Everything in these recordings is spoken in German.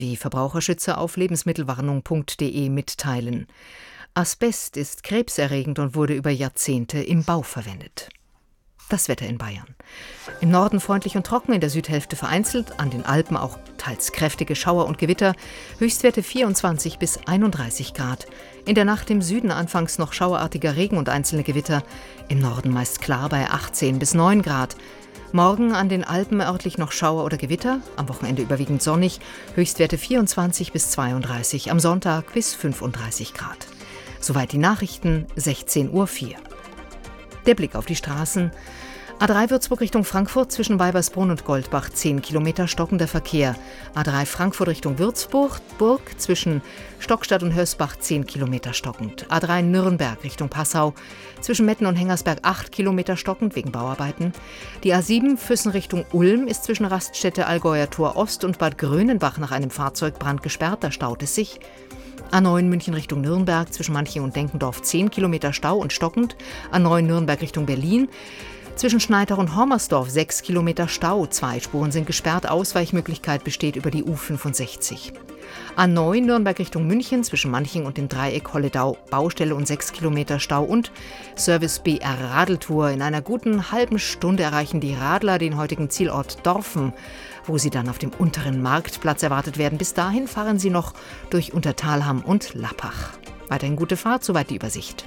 wie Verbraucherschützer auf lebensmittelwarnung.de mitteilen. Asbest ist krebserregend und wurde über Jahrzehnte im Bau verwendet. Das Wetter in Bayern. Im Norden freundlich und trocken, in der Südhälfte vereinzelt, an den Alpen auch teils kräftige Schauer und Gewitter, Höchstwerte 24 bis 31 Grad. In der Nacht im Süden anfangs noch schauerartiger Regen und einzelne Gewitter, im Norden meist klar bei 18 bis 9 Grad. Morgen an den Alpen örtlich noch Schauer oder Gewitter, am Wochenende überwiegend sonnig, Höchstwerte 24 bis 32, am Sonntag bis 35 Grad. Soweit die Nachrichten, 16:04 Uhr. Der Blick auf die Straßen. A3 Würzburg Richtung Frankfurt zwischen Weibersbrunn und Goldbach 10 Kilometer stockender Verkehr. A3 Frankfurt Richtung Würzburg zwischen Stockstadt und Hösbach 10 Kilometer stockend. A3 Nürnberg Richtung Passau zwischen Metten und Hengersberg 8 Kilometer stockend wegen Bauarbeiten. Die A7 Füssen Richtung Ulm ist zwischen Raststätte Allgäuer Tor Ost und Bad Grönenbach nach einem Fahrzeugbrand gesperrt, da staut es sich. A9 München Richtung Nürnberg zwischen Manching und Denkendorf 10 Kilometer Stau und stockend. A9 Nürnberg Richtung Berlin zwischen Schneidach und Hommersdorf 6 Kilometer Stau. 2 Spuren sind gesperrt, Ausweichmöglichkeit besteht über die U65. A9 Nürnberg Richtung München zwischen Manching und dem Dreieck Holledau Baustelle und 6 Kilometer Stau und Service BR Radeltour. In einer guten halben Stunde erreichen die Radler den heutigen Zielort Dorfen, wo sie dann auf dem unteren Marktplatz erwartet werden. Bis dahin fahren sie noch durch Untertalham und Lappach. Weiterhin gute Fahrt, soweit die Übersicht.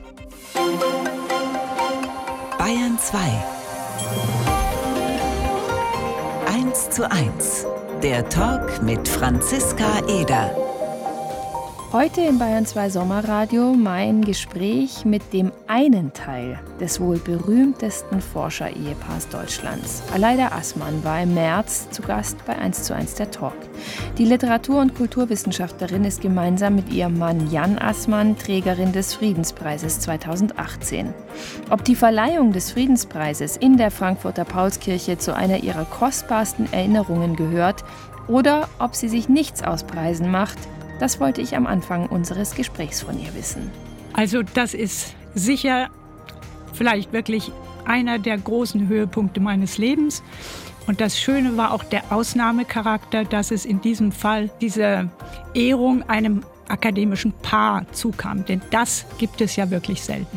Bayern 2. 1:1. Der Talk mit Franziska Eder. Heute in Bayern 2 Sommerradio mein Gespräch mit dem einen Teil des wohl berühmtesten Forscher-Ehepaars Deutschlands. Aleida Assmann war im März zu Gast bei 1:1 der Talk. Die Literatur- und Kulturwissenschaftlerin ist gemeinsam mit ihrem Mann Jan Assmann Trägerin des Friedenspreises 2018. Ob die Verleihung des Friedenspreises in der Frankfurter Paulskirche zu einer ihrer kostbarsten Erinnerungen gehört oder ob sie sich nichts aus Preisen macht, das wollte ich am Anfang unseres Gesprächs von ihr wissen. Also das ist sicher vielleicht wirklich einer der großen Höhepunkte meines Lebens. Und das Schöne war auch der Ausnahmecharakter, dass es in diesem Fall diese Ehrung einem akademischen Paar zukam. Denn das gibt es ja wirklich selten.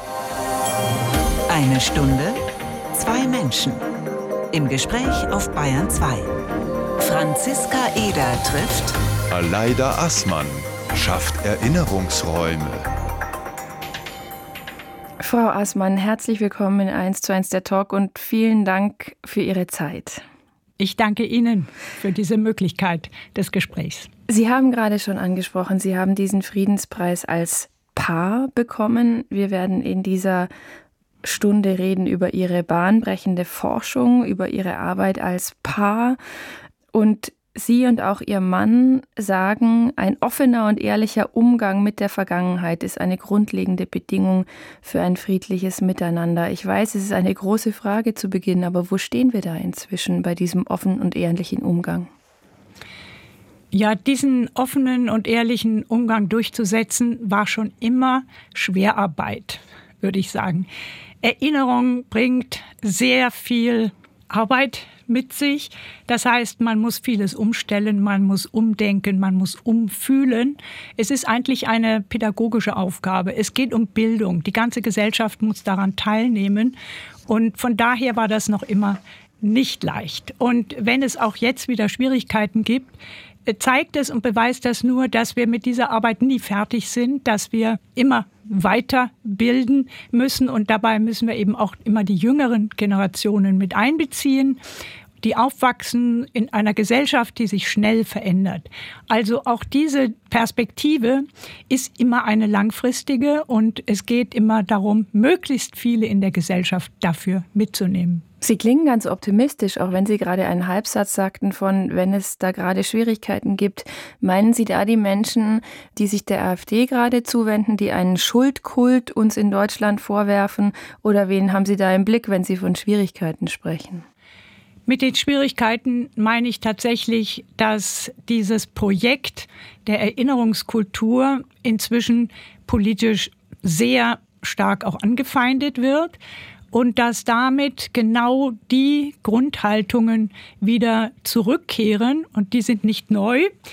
1 Stunde, 2 Menschen. Im Gespräch auf Bayern 2. Franziska Eder trifft Aleida Assmann, schafft Erinnerungsräume. Frau Assmann, herzlich willkommen in 1:1 der Talk und vielen Dank für Ihre Zeit. Ich danke Ihnen für diese Möglichkeit des Gesprächs. Sie haben gerade schon angesprochen, Sie haben diesen Friedenspreis als Paar bekommen. Wir werden in dieser Stunde reden über Ihre bahnbrechende Forschung, über Ihre Arbeit als Paar. Und Sie und auch Ihr Mann sagen, ein offener und ehrlicher Umgang mit der Vergangenheit ist eine grundlegende Bedingung für ein friedliches Miteinander. Ich weiß, es ist eine große Frage zu Beginn, aber wo stehen wir da inzwischen bei diesem offenen und ehrlichen Umgang? Ja, diesen offenen und ehrlichen Umgang durchzusetzen, war schon immer Schwerarbeit, würde ich sagen. Erinnerung bringt sehr viel Arbeit mit sich. Das heißt, man muss vieles umstellen, man muss umdenken, man muss umfühlen. Es ist eigentlich eine pädagogische Aufgabe. Es geht um Bildung. Die ganze Gesellschaft muss daran teilnehmen. Und von daher war das noch immer nicht leicht. Und wenn es auch jetzt wieder Schwierigkeiten gibt, zeigt es und beweist das nur, dass wir mit dieser Arbeit nie fertig sind, dass wir immer weiterbilden müssen und dabei müssen wir eben auch immer die jüngeren Generationen mit einbeziehen, die aufwachsen in einer Gesellschaft, die sich schnell verändert. Also auch diese Perspektive ist immer eine langfristige und es geht immer darum, möglichst viele in der Gesellschaft dafür mitzunehmen. Sie klingen ganz optimistisch, auch wenn Sie gerade einen Halbsatz sagten von, wenn es da gerade Schwierigkeiten gibt. Meinen Sie da die Menschen, die sich der AfD gerade zuwenden, die einen Schuldkult uns in Deutschland vorwerfen? Oder wen haben Sie da im Blick, wenn Sie von Schwierigkeiten sprechen? Mit den Schwierigkeiten meine ich tatsächlich, dass dieses Projekt der Erinnerungskultur inzwischen politisch sehr stark auch angefeindet wird. und dass damit genau die Grundhaltungen wieder zurückkehren, und die sind nicht neu,